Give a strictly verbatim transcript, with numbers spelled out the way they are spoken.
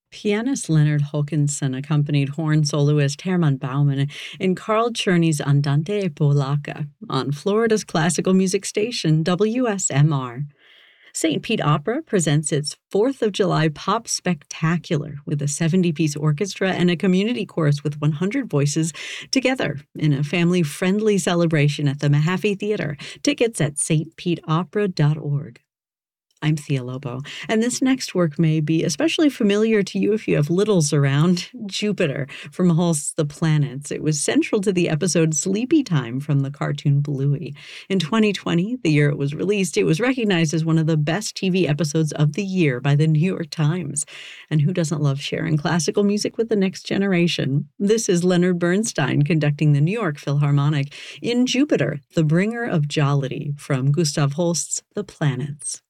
Pianist Leonard Hawkinson accompanied horn soloist Hermann Baumann in Carl Czerny's Andante e Polacca on Florida's classical music station, W S M R. Saint Pete Opera presents its fourth of July Pop Spectacular with a seventy-piece orchestra and a community chorus with one hundred voices together in a family-friendly celebration at the Mahaffey Theater. Tickets at s t pete opera dot org. I'm Thea Lobo, and this next work may be especially familiar to you if you have littles around. Jupiter from Holst's The Planets. It was central to the episode Sleepy Time from the cartoon Bluey. In twenty twenty, the year it was released, it was recognized as one of the best T V episodes of the year by the New York Times. And who doesn't love sharing classical music with the next generation? This is Leonard Bernstein conducting the New York Philharmonic in Jupiter, the Bringer of Jollity from Gustav Holst's The Planets.